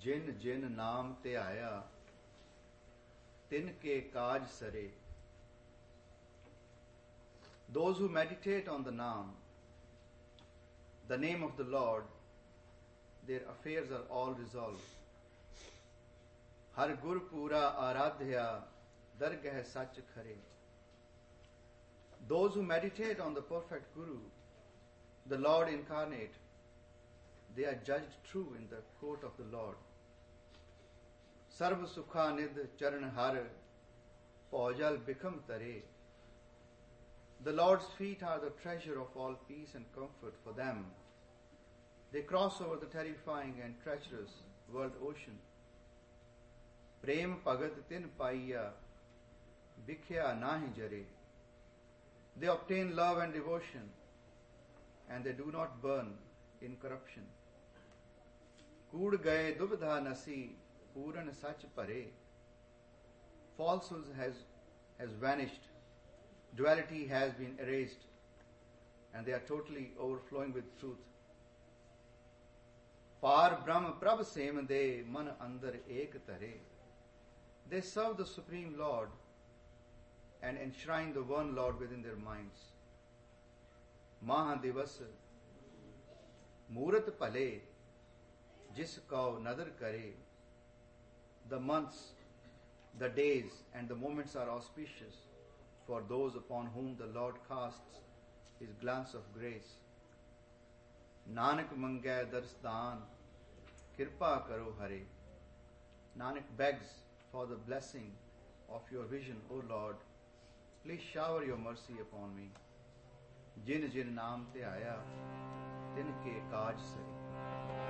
जिन जिन नाम ध्याया तिनके काज सरे. Those who meditate on the name of the Lord, their affairs are all resolved. Har gur pura aradhya dargah sach khare. Those who meditate on the perfect Guru, the Lord incarnate, they are judged true in the court of the Lord. Sarv sukha nid charan har paujal bikham tare. The Lord's feet are the treasure of all peace and comfort for them. They cross over the terrifying and treacherous world ocean. Prem pagat tin paiya bikhya nahi jare. They obtain love and devotion, and they do not burn in corruption. Kood gaye dubdha nasi puran sach pare. Falsehood has vanished. Duality has been erased, and they are totally overflowing with truth. Par Brahm Prabh Sem De Man Andar Ek Tare. They serve the Supreme Lord and enshrine the one Lord within their minds. Maha Divas Murat Pale Jis Kau Nadar Kare. The months, the days, and the moments are auspicious for those upon whom the Lord casts His glance of grace. Nanak mangay darstan, kirpa karo hare. Nanak begs for the blessing of your vision, O Lord. Please shower your mercy upon me. Jin jin naam te aaya, tin ke kaaj sare.